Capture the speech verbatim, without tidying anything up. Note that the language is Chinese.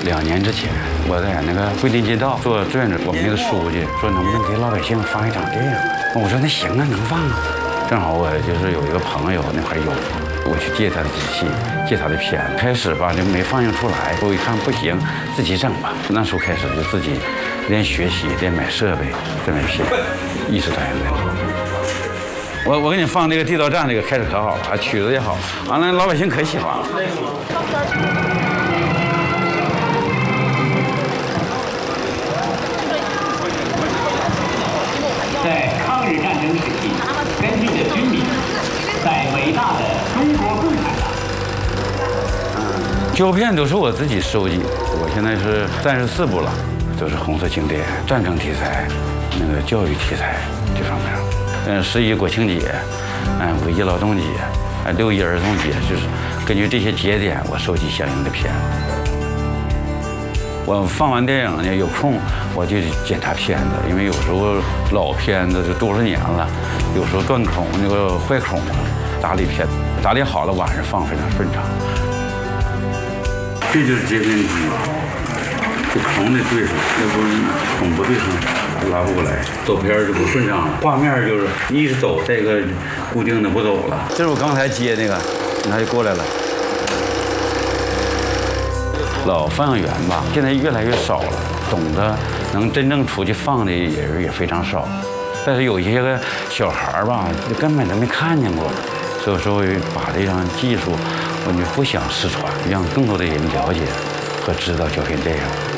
两年之前，我在那个桂林街道做志愿者，我们那个书记说能不能给老百姓放一场电影？我说那行啊，能放啊。正好我就是有一个朋友那块有，我去借他的机器，借他的片子。开始吧就没放映出来，我一看不行，自己整吧。那时候开始就自己练学习，练买设备，再买片，一直到现在。我我给你放这个地道战这个开始可好了，曲子也好，完了老百姓可喜欢了。 在抗日战争时期，根据的军民在伟大的中国共产党。 胶片都是我自己收集，我现在是三十四部了，都是红色经典、战争题材、那个教育题材这方面。嗯，十一国庆节，嗯，五一劳动节，啊，六一儿童节，就是根据这些节点，我收集相应的片。我放完电影呢，有空我就检查片子，因为有时候老片子就多少年了，有时候断孔那个坏孔啊，打理片打理好了，晚上放非常顺畅。这就是截片机，这孔得对上，要不孔不对上拉不过来，走片就不顺畅了。画面就是一直走，这个固定的不走了。这是我刚才接那个，他就过来了。老放映员吧，现在越来越少了，懂得能真正出去放的人也非常少。但是有一些个小孩吧，就根本都没看见过，所以说把这项技术，我就不想失传，让更多的人了解和知道胶片电影。